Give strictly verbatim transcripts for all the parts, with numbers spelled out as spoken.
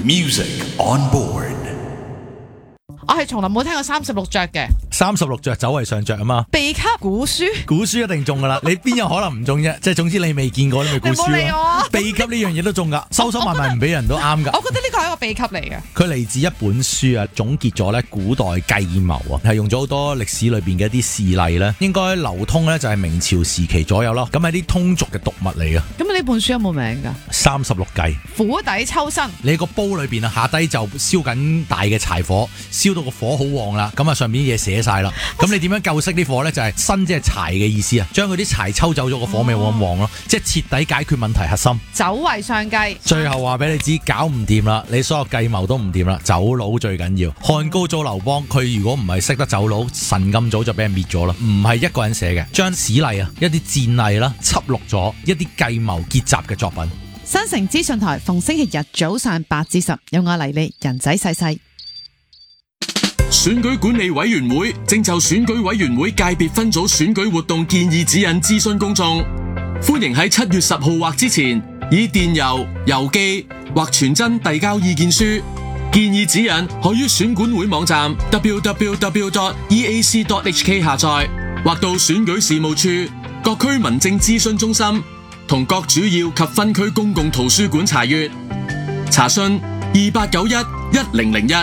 Music on board。 我係從來冇聽過三十六着嘅， 三十六着走為上着啊嘛， 秘笈古書， 古書一定中噶啦，你邊有可能唔中啫？即係總之你未見過你咪古書你唔好理我啊咯。秘笈呢樣嘢都中噶，收收埋埋唔俾人都啱噶。 我覺得呢個係一個秘笈嚟嘅。 佢嚟自一本書啊，總結咗咧古代計謀啊，係用咗好多歷史裏邊嘅一啲事例咧，應該流通咧就係明朝時期左右咯。咁係啲通俗嘅讀物嚟嘅。 咁呢本書有冇名㗎？ 三十六計， 釜底抽薪。 你個煲裏邊啊，下低就燒緊大嘅柴火，燒到個火好旺啦，咁啊上面啲嘢寫晒啦。咁你點樣救熄啲火咧？就係薪即係柴嘅意思啊，將佢啲柴抽走咗，個火咪冇咁旺咯，即係徹底解決問題核心。 走為上計。 最後話俾你知，搞唔掂啦，你所有計謀都唔掂啦，走佬最緊要。漢高祖劉邦，佢如果唔係識得走佬，神咁早就俾人滅咗啦。唔係一個人寫嘅，將史例啊，一啲戰例啦，輯錄咗一啲計謀結集嘅作品。 新城資訊台逢星期日早上八至十，有我黎利人仔細細。 選舉管理委員會正就選舉委員會界別分組選舉活動建議指引諮詢公眾，歡迎喺七月十號或之前以電郵、郵寄或傳真遞交意見書。建議指引可於選管會網站 double-u double-u double-u dot e a c dot h k 下載，或到選舉事務處、各區民政諮詢中心同各主要及分區公共圖書館查閱。查詢二八九一一零零一。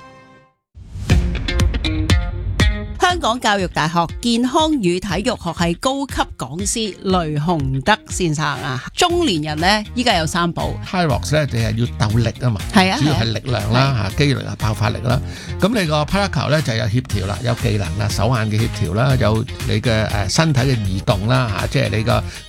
香港教育大學健康與體育學系高級講師雷雄德先生啊，中年人呢，依家有三寶。 High rocks 咧，你係要鬥力啊嘛， 係啊， 主要係力量啦嚇，肌力啊，爆發力啦。咁你個 Paracao 咧就有協調啦，有技能啦，手眼嘅協調啦，有你嘅誒身體嘅移動啦嚇，即係你個